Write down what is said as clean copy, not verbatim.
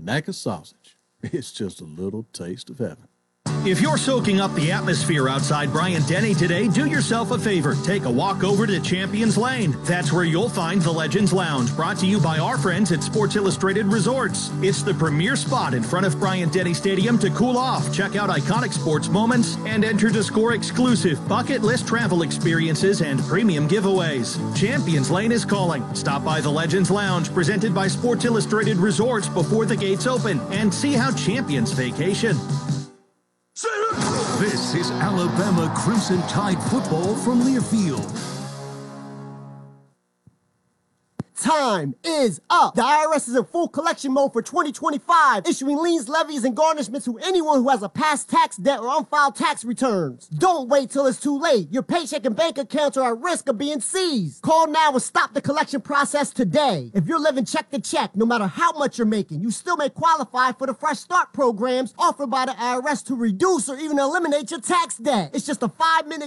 And that sausage, it's just a little taste of heaven. If you're soaking up the atmosphere outside Bryant-Denny today, do yourself a favor. Take a walk over to Champions Lane. That's where you'll find the Legends Lounge, brought to you by our friends at Sports Illustrated Resorts. It's the premier spot in front of Bryant-Denny Stadium to cool off, check out iconic sports moments, and enter to score exclusive bucket list travel experiences and premium giveaways. Champions Lane is calling. Stop by the Legends Lounge, presented by Sports Illustrated Resorts, before the gates open, and see how champions vacation. This is Alabama Crimson Tide football from Learfield. Time is up. The IRS is in full collection mode for 2025, issuing liens, levies, and garnishments to anyone who has a past tax debt or unfiled tax returns. Don't wait till it's too late. Your paycheck and bank accounts are at risk of being seized. Call now and stop the collection process today. If you're living check to check, no matter how much you're making, you still may qualify for the Fresh Start programs offered by the IRS to reduce or even eliminate your tax debt. It's just a 5-minute